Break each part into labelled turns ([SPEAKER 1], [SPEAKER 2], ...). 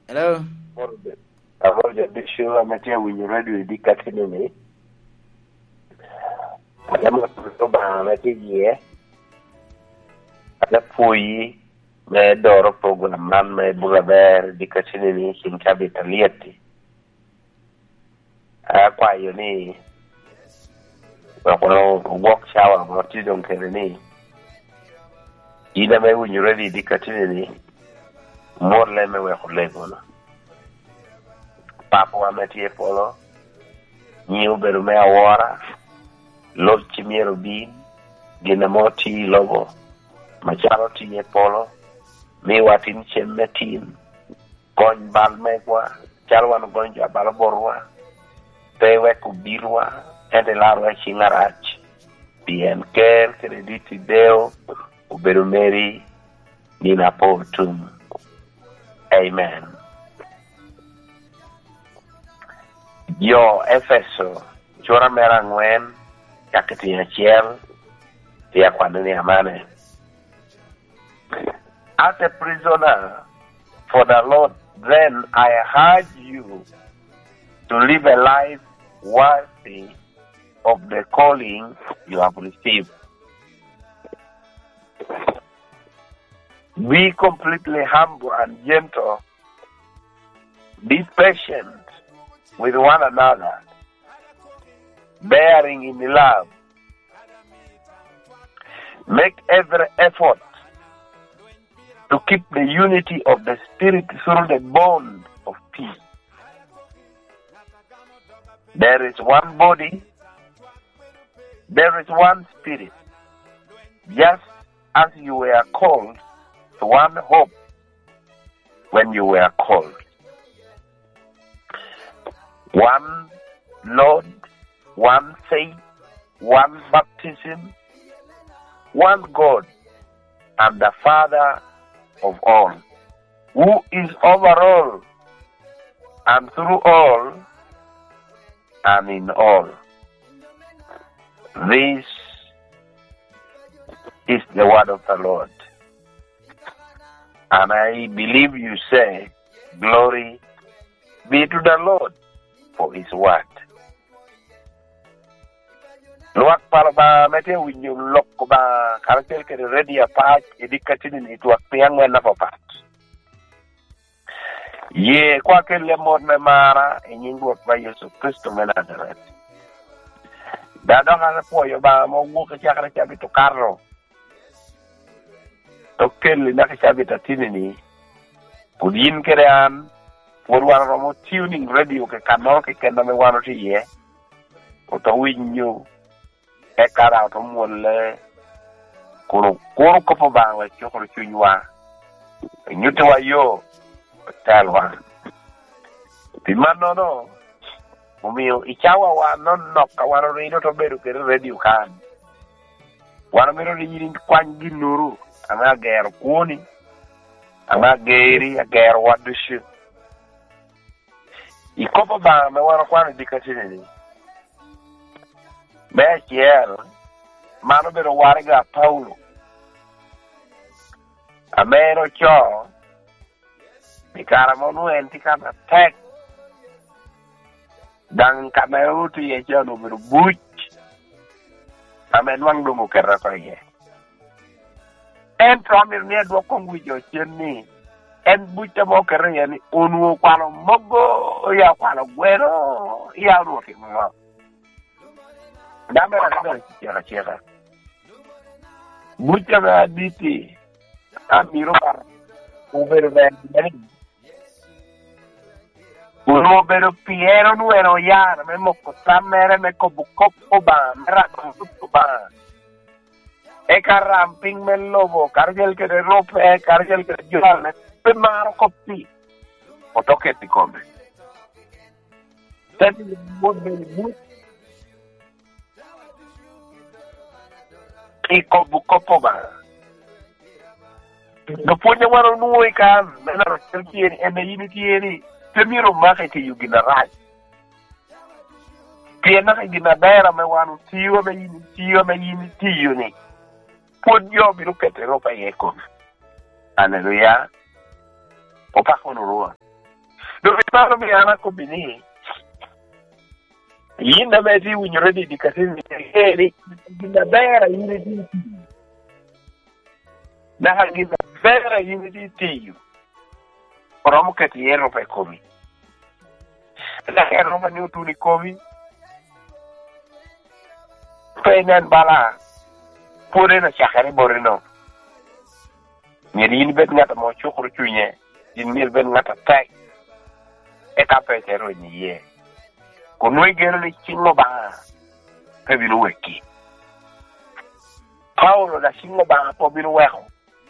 [SPEAKER 1] Hello.
[SPEAKER 2] Amor jadi show amatia winyo radio di katino ni. Adama to ba amati ye. Ada poi me doro program man me bugaber di katino ni sin kabita lieti. Kwa yo ni ko walk shower mo ti don kere ni. Ida me winyo radio di katino ni. More le me we khole kono. Papa wa metie polo nyiu beru me awora lo chimiero bin gina moti logo macharo tiye polo mi watin chemetin kon bal megwa charwan gonja bal borwa tewe kubirwa ende larwa chingarach bien ker crediti deo uberu meri nina portum. Amen. Yo Efeso chora mera ngwen yakati ya chiel tia kwandani amane. As a prisoner for the Lord, then I urge you to live a life worthy of the calling you have received. Be completely humble and gentle. Be patient with one another, bearing in love. Make every effort to keep the unity of the Spirit through the bond of peace. There is one body, there is one Spirit, just as you were called to one hope when you were called. One Lord, one faith, one baptism, one God, and the Father of all, who is over all, and through all, and in all. This is the word of the Lord. And I believe you say, glory be to the Lord for his word. Luak palba mete winyo lok ba karakel ke ready apart edikatini ni tuak piang na papat. Ye kwa ke lemot me mara enyingu ba Yesu Kristo me Nazareth. Dado kana po yo ba mo buka chakra chabi to carro. Tokel na chabi tatini ni. Kudin kerean por waro tuning radio ke kanal ke kenda me waro ti ye. O to winyo e kara to molle koro ko po ba wa chokoro chunywa. Nyuto wa yo talwa. Timano no. Mumio ichawa wa non ka waro rido to beru ke radio kan. Waro mero ni yirin kwangi nuru ama ger kuni. Ama geri ger wadushu. Ikopo ba me waro kwani dikatini. Me kiel mano bero warga Paulo. Amero cho Mikara monu enti kana tek. Dan kamero tu ye cho no bero buch. Amen wang dungu kera ko ye. En promir ni do kongu jo cheni. En bucha mo kera ye ni unu kwalo mogo ya kwalo gwero ya ruki mo. Dame la chera. Bucha me aditi. Amiro par. Uber ben. Uno pero Piero nuero ya, me moko samere me kobukopo ba, mera kobukopo ba. E karamping me lobo, kargel ke de rope, kargel ke de jual, pe maro kopi. Otoke ti come. Tati mo e kobukopo ba. No punya waro nuoi kan, me na rotelkieri, e me yinitieri. Temiro maka ke yugina rai. Kena ka gina daira me wanu tiyo me yini tiyo ni. Podyo biru kete ropa yeko. Haleluya. Opa kono roa. Dove parlo mi ana ko bini. Yinda meti winyore di kasini eri ginda bera yini di na ginda bera yini di tiyu oromo kati yero pe komi na yero ma ni utuni komi pe nan bala pore na chakari borino yini bet ngata mo chukuru chunye yini bet ngata tai e kape tero ni ye Kunwe gero ni chingo ba pe binu weki. Paulo da chingo ba po binu weko.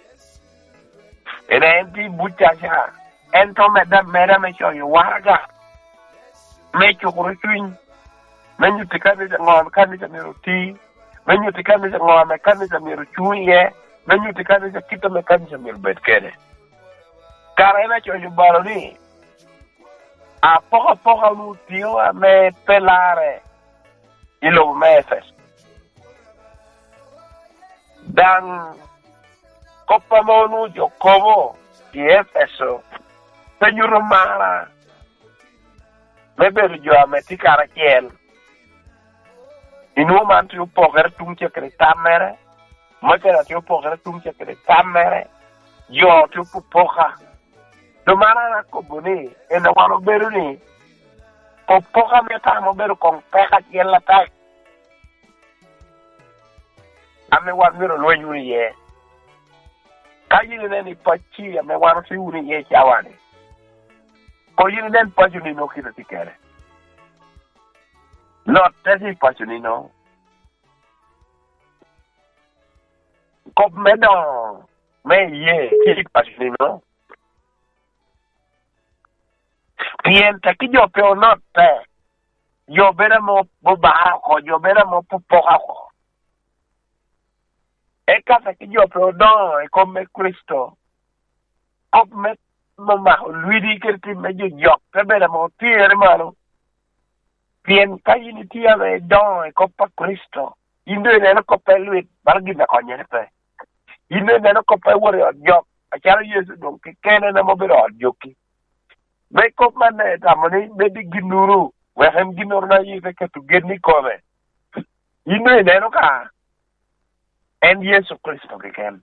[SPEAKER 2] Ene enti bucha sha. Ento meda me show you waraga. Me chukuru chuin. Menyu tikane ja ngom kani ja miru ti. Menyu tikane ja ngom kani ja miru chuin ye. Menyu tikane ja kita me kani ja miru bet kene. Kara ena show you balo ni. A poco l'ultimo a me pelare il meses. Dan Coppa Monu Giocovo di Efeso, Pegnuro Mara, me bergio a me ti carachiel. In un momento un po' che tu che le tamere, ma che un po' che tu che le tamere, io ti un po' poca. Domana na kobuni ena wano beru ni popoka meta mo beru kong peka yella tak ame wan beru lo yuri ye kaji ne ni pachi ame wano si yuri ye chawani ko yuri den pachi ni no kira tikere not tesi pachi ni no kop medo me ye kiri pachi ni no Pienta che io per notte io veramo bobako io veramo popoko e casa che io per don e come Cristo come mamma lui di che ti meglio io per veramo ti hermano pienta in ti ave don e coppa Cristo in due nella coppa lui barghi da cogliere pe in due nella coppa vuole io a chiaro io non che ne mo però giochi Be ko manne tamani be di ginuru we hem ginuru na yi fekk tu genni kome yinde neno ka en Yesu Kristo ke ken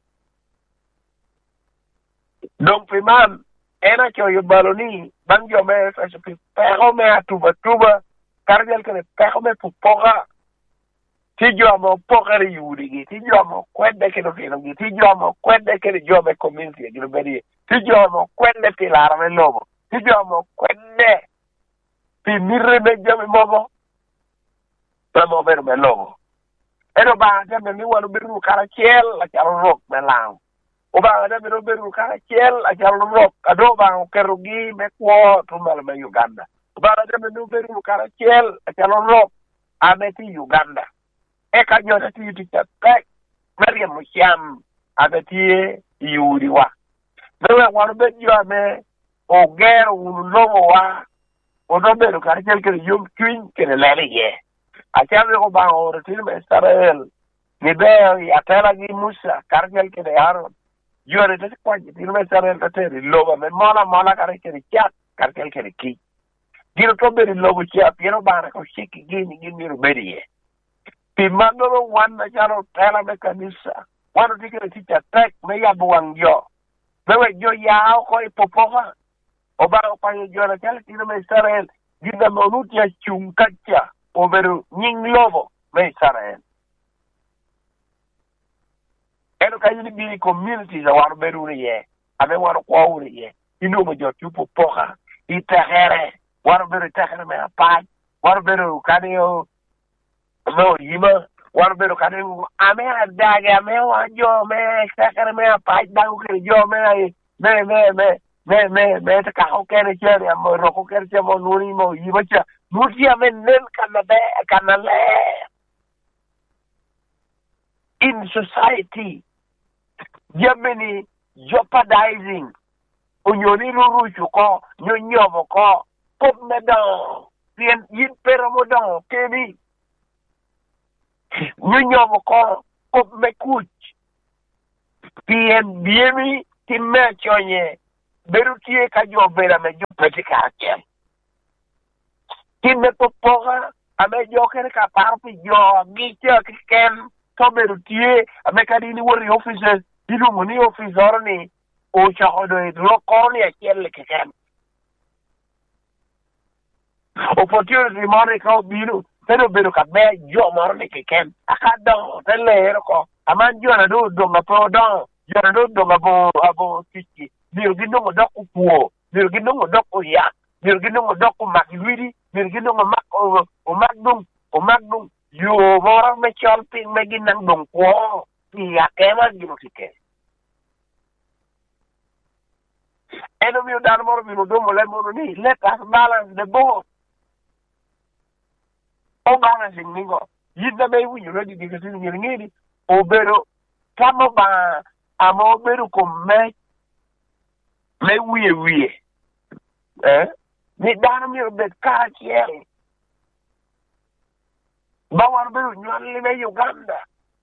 [SPEAKER 2] donc piman ena cho yo baloni bang yo me fa se pero me atuba cardial ke pero me pupoga ti yo mo pogari yuri ti yo mo kwende ke no ti yo mo kwende ke yo me cominci di beri ti yo mo kwende ke la rame lobo Ti diciamo quelle finire meglio mobo per muovere me logo e lo ba da me mi wano beru karachiel la chiaro rock me lao o ba da me beru karachiel la chiaro rock ado ba o kerugi me ko to mala me Uganda o ba da me beru karachiel la chiaro rock a me ti Uganda e ka nyota ti ti tek Maria Musiam a me ti Yuriwa me wano be yo me o gero un lobo wa o no beru karachiel ke yum twin ke le ye Achave ko ba oro til me Israel ni be ya tela gi Musa kargel ke de Aaron yore de kwaje til me Israel ta teri loba me mola kare ke chat kargel ke ki giro to be lobo chia piero ba ko shiki gini ro beriye pi mando lo wan na jaro tela me kanisa wano dikere ticha tek me ya buangyo bewe yo ya ko ipopofa o ba ko pa yo na tela til me Israel gina monutia chunkacha over nying lobo me Israel. Eno kayi ni bini community za waru beruri ye, ame waru kwa uri ye, inu mo jo chupo poka, itahere, waru beru itahere me apaj, waru beru kaneo, mo yima, waru beru kaneo, ame adage, ame wajo, me itahere me apaj, dangu kiri jo, me te kaho kere chere, amo roko kere chere mo nuri mo yima chere, Mutia men kanale. In society, Germany jeopardizing. Unyoni ruruchu ko, nyonyomo ko, pop medon, yin peramodon, kemi. Nyonyomo ko, pop mekuch. Pien biemi, timmechonye. beru tie ka jo bera me jo peti ka ken tin me to poga ame jo kere ka par pi jo gi che ken to beru tie ame ka dini wori offices dilu moni officer ni o cha odo lo korni a kel ke ken opportunity mari ka biru pero beru ka be jo morni ke ken akado tele ko aman jo na do nga po do jo na do nga abo tiki biru gindo mo dok puo biru gindo mo dok ya biru gindo mo dok mak wiri biru gindo mo mak o magdum yo mora me chalping me ginang dong po ya kema giru tike eno mi dan moro mi do mo le mo ni let us balance the both o balancing ningo yidda me wu yoro di ke tin ngiri obero kamo ba amo beru ko me wiye ni dan mi be ka kiel ba war beru nyali me Uganda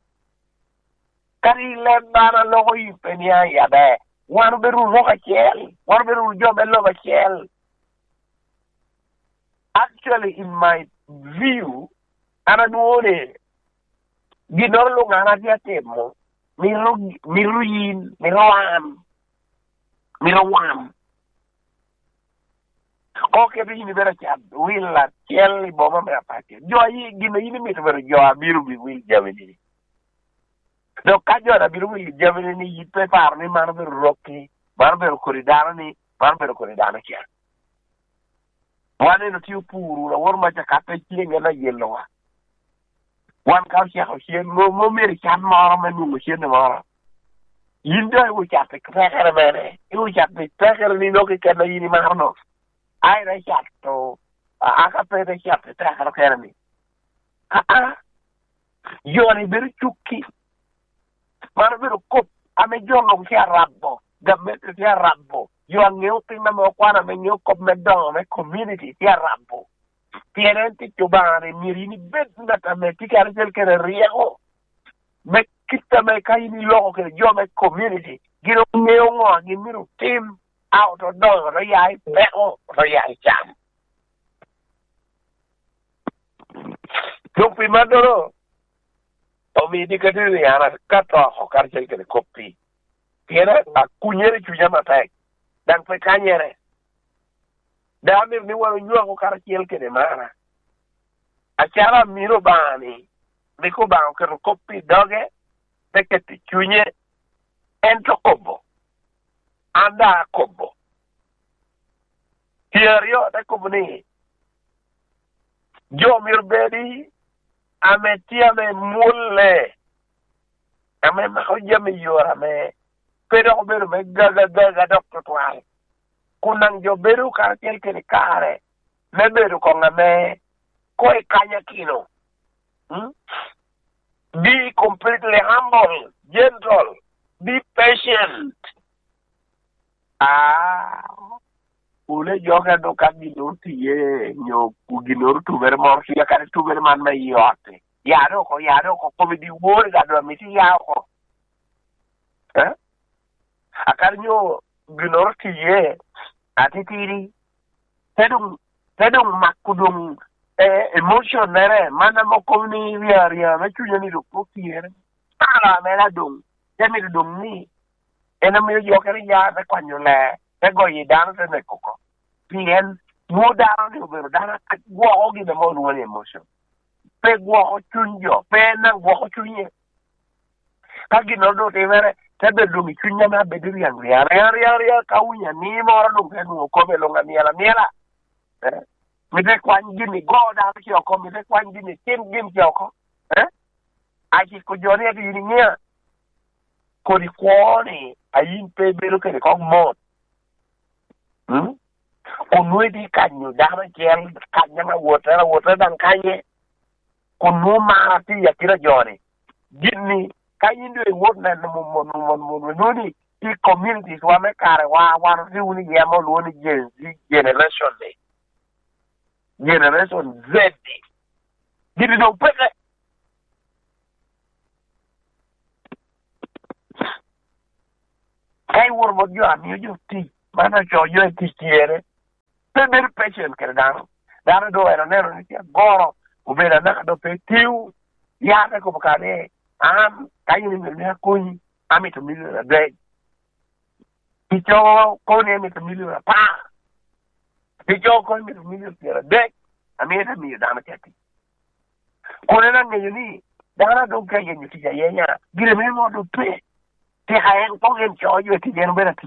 [SPEAKER 2] kari le bana logo yi penia ya be war beru roka kiel war beru jobe loga kiel actually in my view ana nuore ginoro ngana dia temo miruam oke bi ni bera chat willa kelli boma me apati jo yi gino yini mi to bero jo abiru bi wil javeni do ka jo da biru wil javeni ni yipe par ni man bero rokki man bero koridana ni man bero koridana kia wane no tiu puru la wor ma ta kape chinga na yellowa wan ka sia ho sia mo meri chan mara me nu sia ne mara yinda wo cha te kare mene wo cha te kare ni no ke kana yini marno ai ra cha to aka pe de cha te kare ni yo ni beru chukki mar beru kop ame jono sia rabbo gamme sia rabbo yo angeo prima mo kwana me nyo kop me don me community sia rabbo tienenti chubane mirini bedna tame tikare sel kere riego me kita me kaini logo ke jo me community giro ngeo ngo gi miru team out of do ro yai peo ro yai cham Lupi madoro o mi dikati ana kato ho karche ke kopi tiene a kunyere chujama tek dan pe kanyere damir ni wano nyua ko karche ke de mara achara miro bani diko ban ke kopi doge peketi chunye ento kobo anda kobo tierio da kobo ni jo mirbedi ametia me mulle ame ma hoja me yora me pero beru me gaga doctor twal kunang jo beru ka kel ke kare me beru ko ngame ko e kanya kino be completely humble, gentle, be patient. Ule joga do kagino tiye nyo kuginor tu ver morsi ya kare tu ver man me yote. Yaro ko komedi wor ga do miti yako. Akar nyo ginor tiye atitiri tedung makudung emotion nere mana mo komni ria me chunya ni do pokiere ala me la dong temi dong ni ena me yo kere ya be kwanyo le be go yi dan se ne koko pien mo daro ni be dara go o gi de mo no emotion pe go o chunjo pe na go o chunye ka gi no do te mere te be do mi chunya na be diri yang ria ka unya ni mo ra do ke no ko be lo ngamiela mite kwan gini goda kioko mite kwan gini tim kioko aji ko jori ati yingia ko di kwoni ayin pe belo ke ko mo onwe di kanyo dama kel kanya ma wota dan kanye ko no ma ti ya tira jori gini kayin do wot na mo ni ti communities wa me kare wa riuni yemo lo ni generation le Generation Z. Gini no peke. Kai wor mo jo ami jo ti. mana cho yo tistiere pe ber patient ke dano do era nero ni goro ubera na do pe tiu ya ko kane am kayi ni me kunyi ami to mi na de picho ko ne mi to mi na pa picho ko mi to mi na de ami ta mi dano chati ko ne na ni dana do ke ni ti ya ya gire me mo do pe ti ha en ko en cho yo ti no bera ti.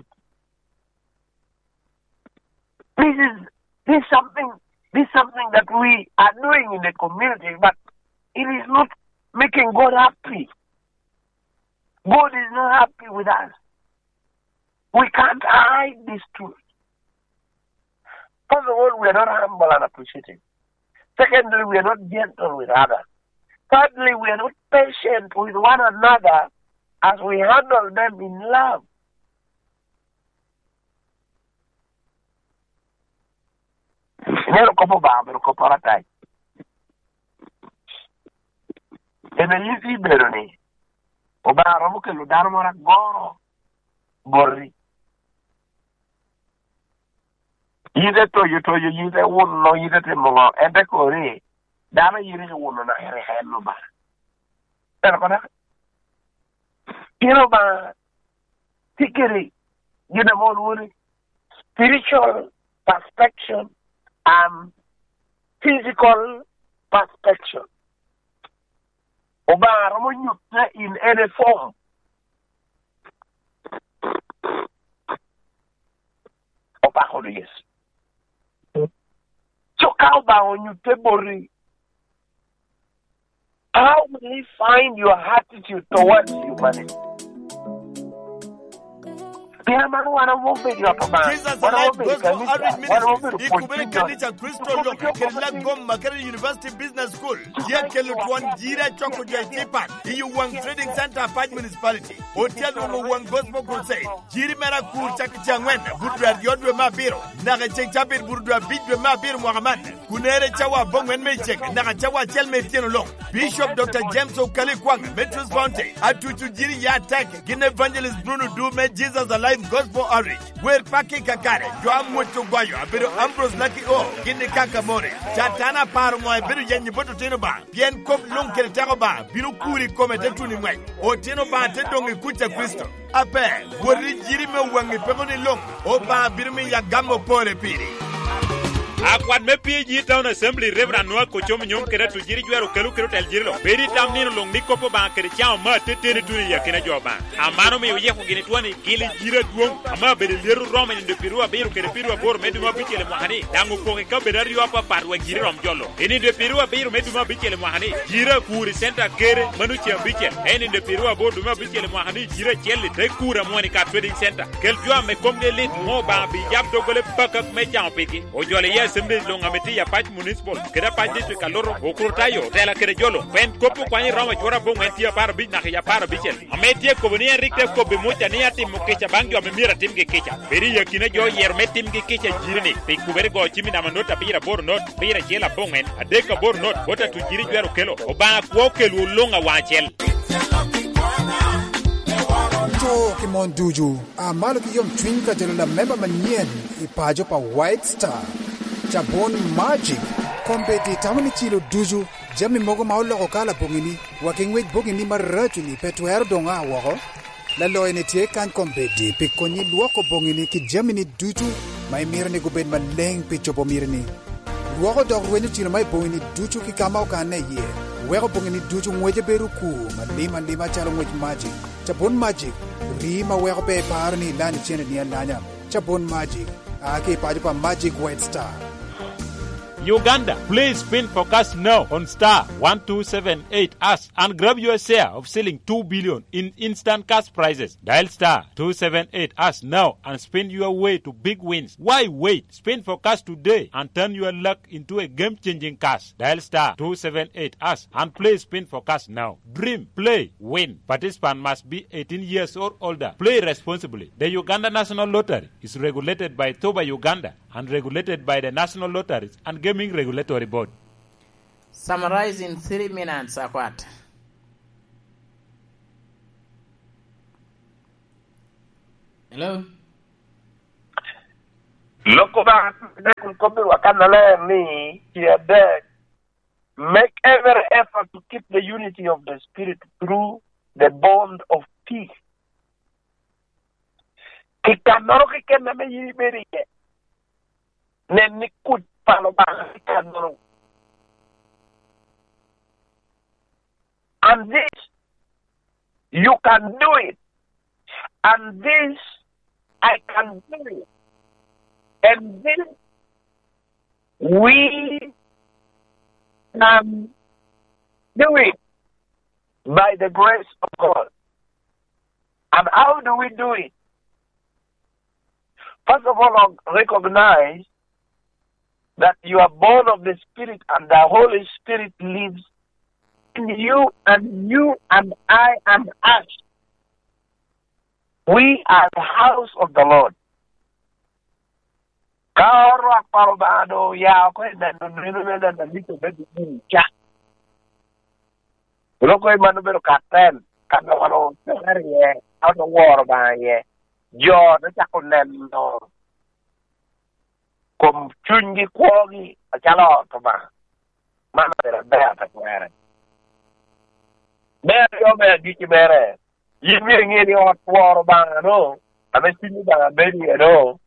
[SPEAKER 2] This is something that we are doing in the community, but it is not making God happy. God is not happy with us. We can't hide this truth. First of all, we are not humble and appreciative. Secondly, we are not gentle with others. Thirdly, we are not patient with one another as we handle them in love. Nero kopo ba, pero kopo ratai. Ene yisi bero ni. Oba romo ke lo daro mora goro. Borri. Yide to yide wono yide te mongo. Ende kore. Dama yide wono na here hello ba. Pero kona. Kino ba. Tikiri. Yide mo wuri. Spiritual perfection and physical perfection. Oba romo in any form. Oba hodo yes. So how about you tebori? How will you find your attitude towards humanity?
[SPEAKER 1] Jesus alive gospel outreach ministry ikubiri kanisa Kristo lo kerla gomma kere University Business School ye kelu tuan jira choko jai tipan iyu wang trading center paj municipality hotel no wang gospel crusade jiri mera kur chakchangwen budra yodwe mabiro naga chekchapir budra bidwe mabiro muhammad kunere chawa bongwen mechek naga chawa chelme tieno long Bishop Dr. James Okali Kwang Metros Fountain atuchu jiri ya attack gine evangelist Bruno Dume Jesus alive gospel outreach where paki kakare joam mutu gwayo abiru Ambrose Lucky O gine kaka more chatana paru mo abiru yenyi boto tino ba bien kop long kere tako ba biru kuri kome tetuni mwai o tino ba tedongi kucha Kristo ape wori jiri me wangi pegoni long o ba biru mi ya gambo pole piri Akwad me PG Town Assembly Reverend Noah Kochom Nyom kera tu jiri jwero kelu tel jiri lo. Beri tam nino long ni kopo ba kere chao ma tetene tuni ya kena joba. Amano me uye fugini tuani gili jira duong. Ama beri liru roma nyende pirua biru kere pirua bor medu ma bichele mwahani. Tangu koke ka bedari wapa parwa jiri rom jolo. Ini de pirua biru medu ma bichele mwahani. Jira kuri senta kere manu chia bichele. Ini de pirua bor duma bichele mwahani jira chele te kura mwani ka trading center. Kel jua me komde lit mo ba bi jab dogole bakak me chao peki. Ojole yes Assembly longa meti ya Pach Municipal keda Pach District Kaloro okurtayo tela kere jolo pen kopu kwani rama chora bongo entia para bit na ya para bichel ametie ko boni rikte ko be mucha ni ati mukecha bangi amemira tim ke kecha beri ya kina jo yer metim ke kecha jirni pe kubere go chimi na manota pira bor not pira chela bongen adeka bor not bota tu jiri jero kelo oba ko kelu longa wachel
[SPEAKER 3] Ki monduju amalo ki yom twinka jela member manien ipajo pa White Star Chabon Magic kompeti tamani chilo duju jami mogo maulo okala bongini wakingwej bongini marachuni petwer donga wako la loene tie kan kompeti pikonyi luoko bongini ki jamini duju mai mirni gubed maleng pichopo mirni luoko dogweni chilo mai bongini duju ki kama okane ye weko bongini duju ngweje beru ku malima chalo ngwej Magic Chabon Magic rima weko pe parni lani chene ni alanya Chabon Magic ake pajupa Magic White Star
[SPEAKER 4] Uganda, please spin forecast now on star 1278 us and grab your share of selling 2 billion in instant cash prizes. Dial star 278 us now and spin your way to big wins. Why wait? Spin forecast today and turn your luck into a game-changing cash. Dial star 278 us and play spin forecast now. Dream, play, win. Participant must be 18 years or older. Play responsibly. The Uganda National Lottery is regulated by Toba Uganda and regulated by the National Lotteries and Gaming Regulatory Board.
[SPEAKER 5] Summarize in 3 minutes, Akwat. Hello?
[SPEAKER 2] Loko ba kobi wakanale ni kiade. Make every effort to keep the unity of the Spirit through the bond of peace. Kikanoro kikenda me yiberiye. Neni kut palo ba kikanoro. And this, you can do it. And this, I can do it. And this, we can do it by the grace of God. And how do we do it? First of all, recognize that you are born of the Spirit and the Holy Spirit lives in you and I and us. We are the house of the Lord. Karo parobado ya kwenda nunumenda na mito bedu cha. Loko imanu bero katen kana wano seriye auto war ba ye. Jo na chakunen no. Kom chungi kwogi achalo to ba. Mana bero bea ta kwere. Bea yo bea diki bere. Yimi ngeni ot war ba no. Ame chungi ba beri no.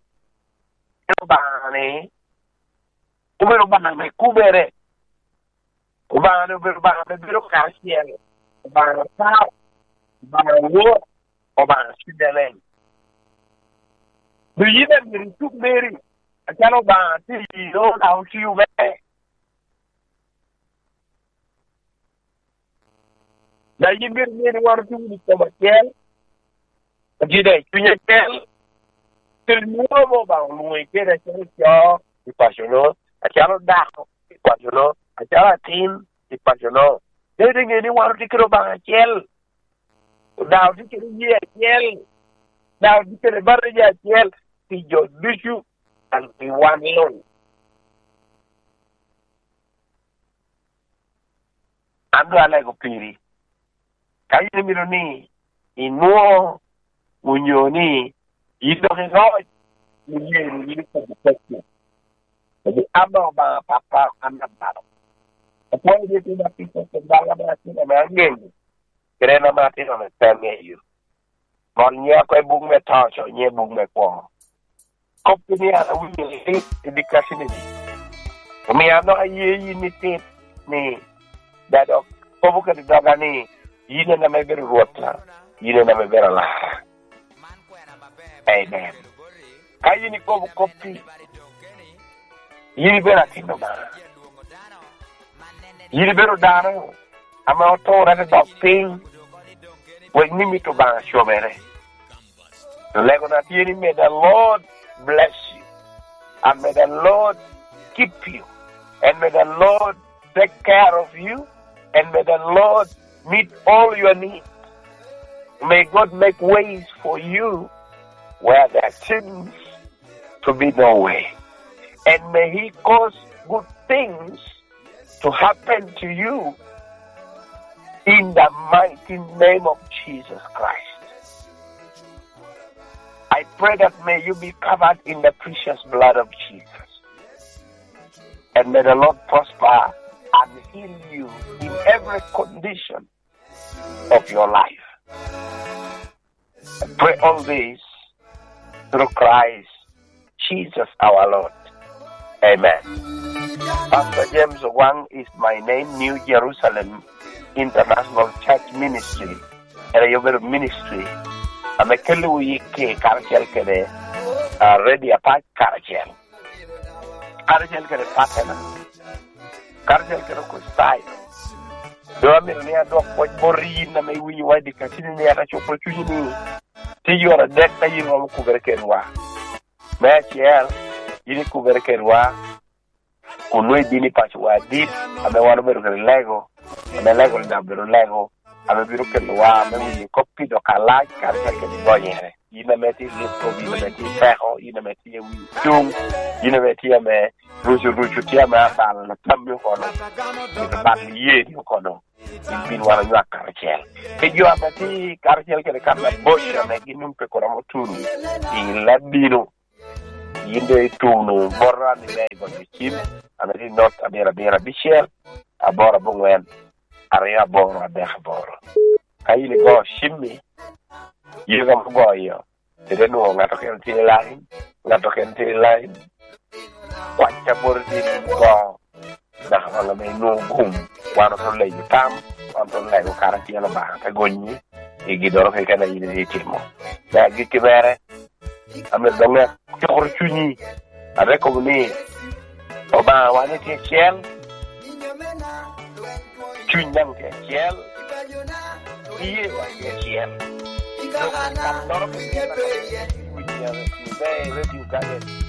[SPEAKER 2] Bane ubero bana me kubere ubana ubero bana me biro kasiel ubana ta ubana wo ubana sidelen do yibe mi tuk meri akalo ba ti no na uchi ube da yibe mi war tu ni ko bakel jide tunya kel il nuovo va lui che era ciò il passionò a chiaro dato il passionò a chiaro team il passionò deve che want to grow ba chiel da di che ni chiel da di che barre ya chiel ti jo bishu and the one alone ando alego piri kai ni mironi inuo munyoni Ido ke go ni ko ko. Jadi aba ba papa anak baru. Apa dia tidak bisa segala macam mengen. Kerana mati orang tanya you. Monya ko bung me tacho nye bung me ko. Kopi ni ada wini edukasi ni. Kami ada aye ini tip ni. Dadok ko bukan daga ni. Ini nama beru rotla. Ini nama beru lah. Amen. Kayi ni ko kopi. Yiri bera tino ba. Yiri bero dano. Ama otora de doping. We nimi to ba shobere. Lego na tiri may the Lord bless you. And may the Lord keep you. And may the Lord take care of you. And may the Lord meet all your needs. May God make ways for you where there seems to be no way. And may He cause good things to happen to you in the mighty name of Jesus Christ. I pray that may you be covered in the precious blood of Jesus. And may the Lord prosper and heal you in every condition of your life. I pray all this through Christ Jesus our Lord. Amen. Pastor James Wang is my name, New Jerusalem International Church Ministry. And your ministry. I'm a Kelui K. Karchel Kede, ready a pack Karchel. Karchel Kede Patana. Karchel Kede Kustai. Do I mean near dog what Borin, and may we wide the continue near a opportunity. See you are a deck that you know Kuberkenwa. Matchel, you Kuberkenwa. Kunwe dini pachwa deep, and the one over the Lego, and the Lego number Lego, and the Birukelwa, and the copy of Kalak, Karaka Boyer. Inameti Listo, Inameti Feho, Inameti Tung, Inameti me, Ruju Tiama, and the Tambu Hono, with the Bali Yokono. It's been one of your Karachel. If you have a tea, Karachel can come at Bush and make him Pecoramotun in Labino. yinde tunu borra ni lay bo chim ameri not abera bichel abora bongwen area bora de bora kaile go shimmi yega go yo de no ngato ken ti line wacha bordi go da wala me no gum wana to lay tam on lay ko karanti la ba ta gonni e gidoro ke kana yide timo da gitti bere amel donga ko chuni avec comme ni oba wane ke chel chunyam ke chel iye wa ke chel